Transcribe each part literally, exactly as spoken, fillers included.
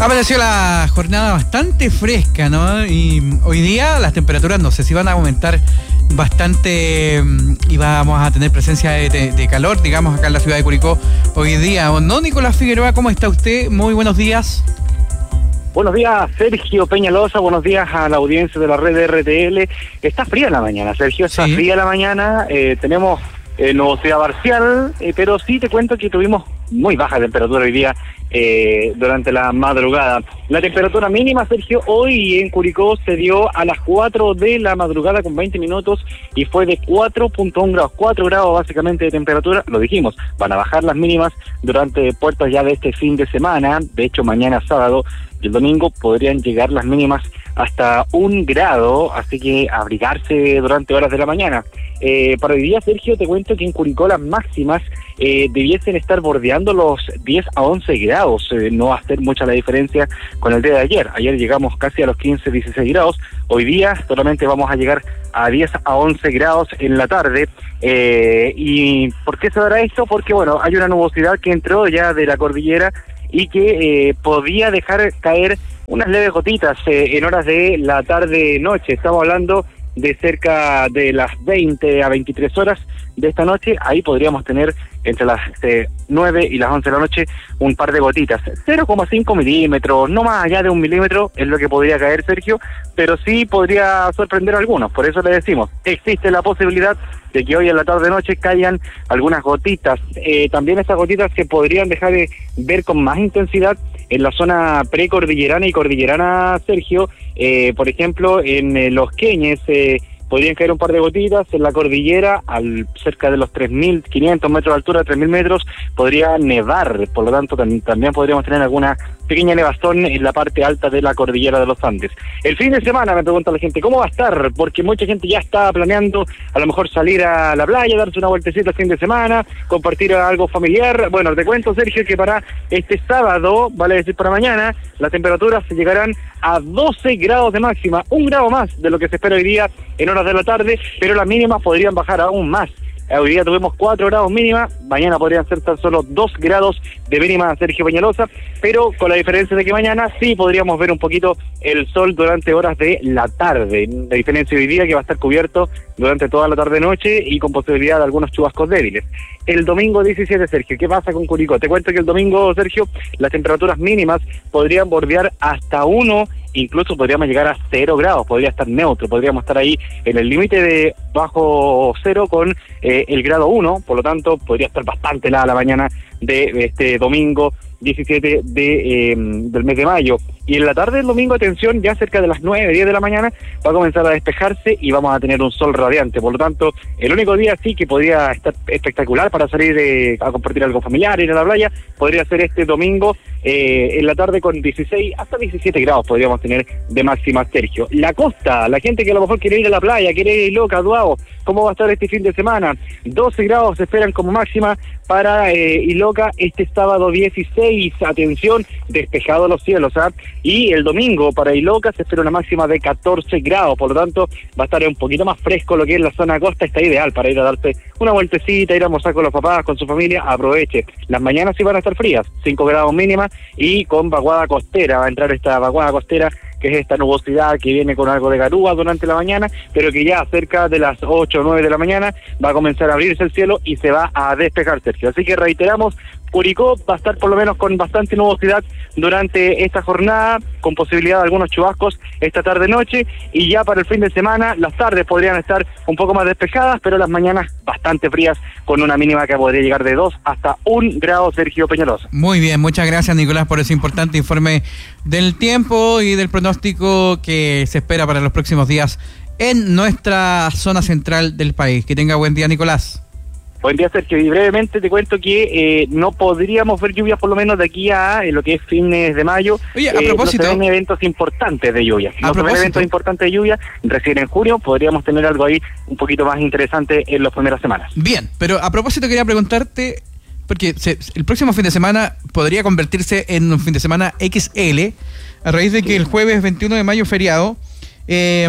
Apareció la jornada bastante fresca, ¿no? Y hoy día las temperaturas no sé si van a aumentar bastante y vamos a tener presencia de, de, de calor, digamos, acá en la ciudad de Curicó hoy día. ¿No, Nicolás Figueroa? ¿Cómo está usted? Muy buenos días. Buenos días, Sergio Peñalosa, buenos días a la audiencia de la red de R T L. Está fría la mañana, Sergio, está sí. fría la mañana, eh, tenemos eh, nubosidad parcial, eh, pero sí te cuento que tuvimos muy baja temperatura hoy día eh, durante la madrugada. La temperatura mínima, Sergio, hoy en Curicó se dio a las cuatro de la madrugada con veinte minutos y fue de cuatro punto uno grados, cuatro grados básicamente de temperatura. Lo dijimos, van a bajar las mínimas durante puertas ya de este fin de semana. De hecho, mañana sábado y el domingo podrían llegar las mínimas hasta un grado, así que abrigarse durante horas de la mañana. Eh, para hoy día, Sergio, te cuento que en Curicó las máximas eh, debiesen estar bordeando los diez a once grados. Eh, no va a ser mucha la diferencia con el día de ayer. Ayer llegamos casi a los quince, dieciséis grados. Hoy día solamente vamos a llegar a diez a once grados en la tarde. Eh, ¿Y por qué se dará esto? Porque, bueno, hay una nubosidad que entró ya de la cordillera y que eh, podía dejar caer unas leves gotitas eh, en horas de la tarde-noche. Estamos hablando de cerca de las veinte a veintitrés horas de esta noche. Ahí podríamos tener entre las eh, nueve y las once de la noche un par de gotitas. cero coma cinco milímetros, no más allá de un milímetro es lo que podría caer, Sergio, pero sí podría sorprender a algunos. Por eso le decimos, existe la posibilidad de que hoy en la tarde-noche caigan algunas gotitas. Eh, también estas gotitas se podrían dejar de ver con más intensidad en la zona precordillerana y cordillerana, Sergio. Eh, por ejemplo, en eh, Los Queñes eh, podrían caer un par de gotitas. En la cordillera, al cerca de los tres mil quinientos metros de altura, tres mil metros, podría nevar. Por lo tanto, tam- también podríamos tener alguna pequeña nevazón en la parte alta de la cordillera de los Andes. El fin de semana, me pregunta la gente, ¿cómo va a estar? Porque mucha gente ya está planeando a lo mejor salir a la playa, darse una vueltecita el fin de semana, compartir algo familiar. Bueno, te cuento, Sergio, que para este sábado, vale decir para mañana, las temperaturas llegarán a doce grados de máxima, un grado más de lo que se espera hoy día en horas de la tarde, pero las mínimas podrían bajar aún más. Hoy día tuvimos cuatro grados mínima, mañana podrían ser tan solo dos grados de mínima, Sergio Peñalosa, pero con la diferencia de que mañana sí podríamos ver un poquito el sol durante horas de la tarde. La diferencia hoy día que va a estar cubierto durante toda la tarde-noche y con posibilidad de algunos chubascos débiles. El domingo diecisiete, Sergio, ¿qué pasa con Curicó? Te cuento que el domingo, Sergio, las temperaturas mínimas podrían bordear hasta uno, incluso podríamos llegar a cero grados, podría estar neutro, podríamos estar ahí en el límite de bajo cero con eh, el grado uno, por lo tanto podría estar bastante helada la mañana de este domingo diecisiete de, eh, del mes de mayo. Y en la tarde del domingo, atención, ya cerca de las nueve, diez de la mañana, va a comenzar a despejarse y vamos a tener un sol radiante. Por lo tanto, el único día sí que podría estar espectacular para salir eh, a compartir algo familiar, ir a la playa, podría ser este domingo eh, en la tarde con dieciséis hasta diecisiete grados podríamos tener de máxima, Sergio. La costa, la gente que a lo mejor quiere ir a la playa, quiere ir Iloca, Duao, ¿cómo va a estar este fin de semana? doce grados se esperan como máxima para eh, Iloca este sábado dieciséis, atención, despejado los cielos, ¿ah? Y el domingo para Iloca se espera una máxima de catorce grados, por lo tanto va a estar un poquito más fresco lo que es la zona costa, está ideal para ir a darse una vueltecita, ir a almorzar con los papás, con su familia, aproveche. Las mañanas sí van a estar frías, cinco grados mínima y con vaguada costera, va a entrar esta vaguada costera que es esta nubosidad que viene con algo de garúa durante la mañana, pero que ya cerca de las ocho o nueve de la mañana va a comenzar a abrirse el cielo y se va a despejar, Sergio. Así que reiteramos, Curicó va a estar por lo menos con bastante nubosidad durante esta jornada, con posibilidad de algunos chubascos esta tarde-noche, y ya para el fin de semana las tardes podrían estar un poco más despejadas, pero las mañanas bastante frías, con una mínima que podría llegar de dos hasta un grado, Sergio Peñalosa. Muy bien, muchas gracias, Nicolás, por ese importante informe del tiempo y del pronóstico que se espera para los próximos días en nuestra zona central del país. Que tenga buen día, Nicolás. Buen día, Sergio. Y brevemente te cuento que eh, no podríamos ver lluvias por lo menos de aquí a eh, lo que es fines de mayo. Oye, a propósito, eh, no se ven eventos importantes de lluvia. A no se ven eventos propósito. importantes de lluvia. Recién en junio podríamos tener algo ahí un poquito más interesante en las primeras semanas. Bien, pero a propósito quería preguntarte, porque se, el próximo fin de semana podría convertirse en un fin de semana equis ele, a raíz de que el jueves veintiuno de mayo feriado. Eh,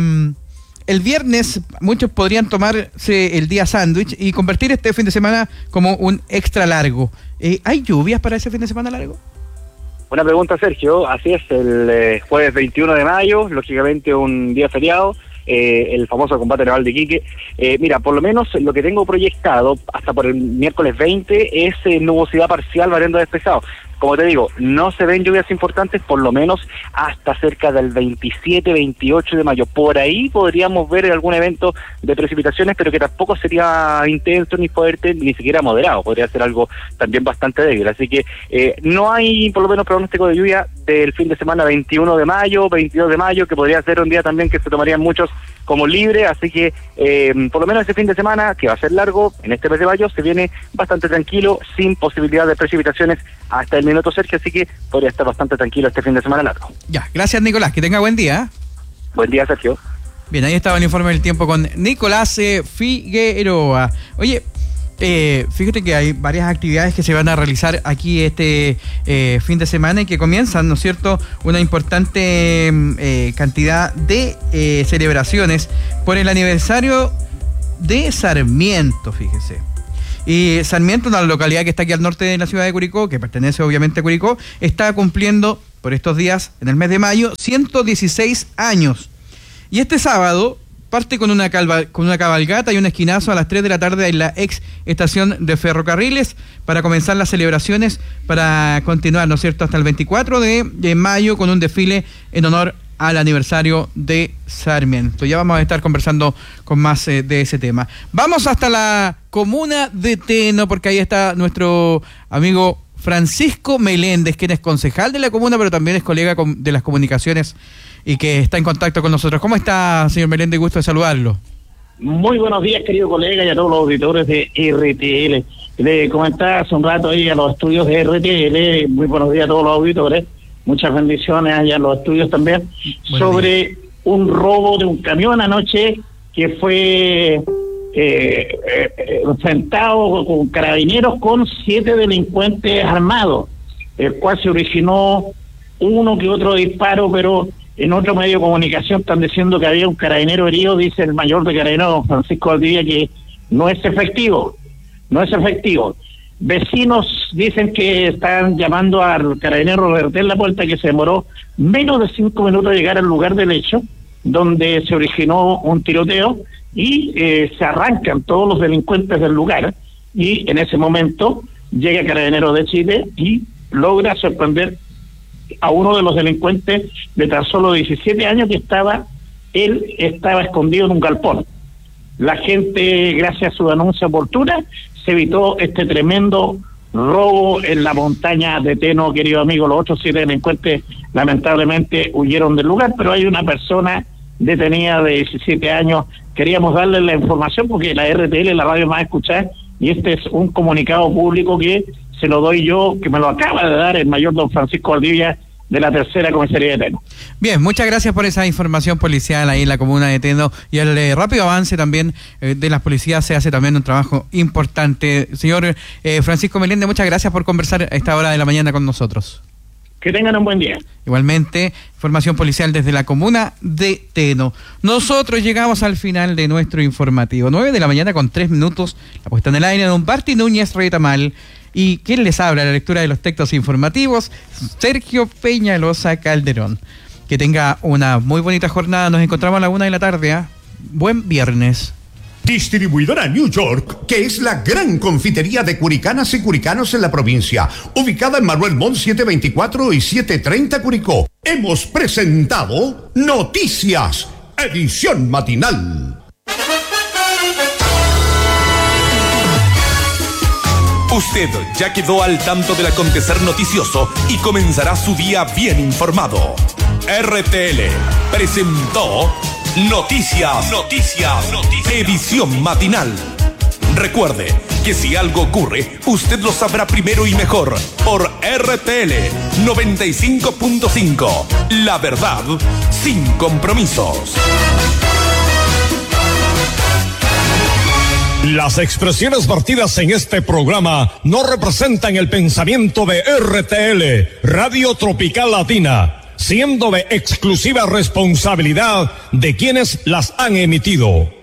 El viernes muchos podrían tomarse el día sándwich y convertir este fin de semana como un extra largo. Eh, ¿Hay lluvias para ese fin de semana largo? Buena pregunta, Sergio. Así es, el eh, jueves veintiuno de mayo, lógicamente un día feriado, eh, el famoso combate naval de Iquique. Eh, mira, por lo menos lo que tengo proyectado hasta por el miércoles veinte es eh, nubosidad parcial variando despejado. Como te digo, no se ven lluvias importantes, por lo menos hasta cerca del veintisiete, veintiocho de mayo. Por ahí podríamos ver algún evento de precipitaciones, pero que tampoco sería intenso ni fuerte, ni siquiera moderado. Podría ser algo también bastante débil. Así que eh, no hay, por lo menos, pronóstico de lluvia del fin de semana veintiuno de mayo, veintidós de mayo, que podría ser un día también que se tomarían muchos como libre. Así que, eh, por lo menos ese fin de semana, que va a ser largo, en este mes de mayo, se viene bastante tranquilo, sin posibilidad de precipitaciones hasta el minuto, Sergio, así que podría estar bastante tranquilo este fin de semana largo. Ya, gracias Nicolás, que tenga buen día. Buen día, Sergio. Bien, ahí estaba el informe del tiempo con Nicolás eh, Figueroa. Oye, eh, fíjate que hay varias actividades que se van a realizar aquí este eh, fin de semana y que comienzan, ¿no es cierto?, una importante eh, cantidad de eh, celebraciones por el aniversario de Sarmiento, fíjese. Y Sarmiento, una localidad que está aquí al norte de la ciudad de Curicó, que pertenece obviamente a Curicó, está cumpliendo por estos días, en el mes de mayo, ciento dieciséis años. Y este sábado parte con una, calva, con una cabalgata y un esquinazo a las tres de la tarde en la ex estación de ferrocarriles para comenzar las celebraciones, para continuar, ¿no es cierto?, hasta el veinticuatro de mayo con un desfile en honor al aniversario de Sarmiento. Ya vamos a estar conversando con más eh, de ese tema. Vamos hasta la comuna de Teno, porque ahí está nuestro amigo Francisco Meléndez, quien es concejal de la comuna, pero también es colega de las comunicaciones y que está en contacto con nosotros. ¿Cómo está, señor Meléndez? Gusto de saludarlo. Muy buenos días, querido colega, y a todos los auditores de R T L. Le comentaba hace un rato ahí a los estudios de R T L, muy buenos días a todos los auditores. Muchas bendiciones allá en los estudios también, bueno, sobre bien. un robo de un camión anoche que fue eh, eh, enfrentado con carabineros con siete delincuentes armados, el cual se originó uno que otro disparo, pero en otro medio de comunicación están diciendo que había un carabinero herido. Dice el mayor de carabineros, Francisco Valdivia, que no es efectivo, no es efectivo. Vecinos dicen que están llamando al carabinero a revertir la puerta, que se demoró menos de cinco minutos a llegar al lugar del hecho, donde se originó un tiroteo, y eh, se arrancan todos los delincuentes del lugar, y en ese momento llega Carabineros de Chile y logra sorprender a uno de los delincuentes de tan solo diecisiete años, que estaba, él estaba escondido en un galpón. La gente, gracias a su denuncia oportuna, se evitó este tremendo robo en la montaña de Teno, querido amigo. Los otros siete delincuentes lamentablemente huyeron del lugar, pero hay una persona detenida de diecisiete años. Queríamos darle la información porque la R T L es la radio más escuchada, y este es un comunicado público que se lo doy yo, que me lo acaba de dar el mayor don Francisco Valdivia, de la tercera comisaría de Teno. Bien, muchas gracias por esa información policial ahí en la comuna de Teno, y el eh, rápido avance también eh, de las policías. Se hace también un trabajo importante. Señor eh, Francisco Meléndez, muchas gracias por conversar a esta hora de la mañana con nosotros. Que tengan un buen día. Igualmente, información policial desde la comuna de Teno. Nosotros llegamos al final de nuestro informativo. nueve de la mañana con tres minutos, la puesta en el aire de don Barty Núñez Retamal. Y quien les habla, la lectura de los textos informativos, Sergio Peñalosa Calderón. Que tenga una muy bonita jornada. Nos encontramos a la una de la tarde. ¿eh? Buen viernes. Distribuidora New York, que es la gran confitería de curicanas y curicanos en la provincia, ubicada en Manuel Montt setecientos veinticuatro y setecientos treinta Curicó. Hemos presentado Noticias, edición matinal. Usted ya quedó al tanto del acontecer noticioso y comenzará su día bien informado. R T L presentó Noticias, Noticias, Noticias, edición matinal. Recuerde que si algo ocurre, usted lo sabrá primero y mejor por R T L noventa y cinco punto cinco. La verdad sin compromisos. Las expresiones vertidas en este programa no representan el pensamiento de R T L, Radio Tropical Latina, siendo de exclusiva responsabilidad de quienes las han emitido.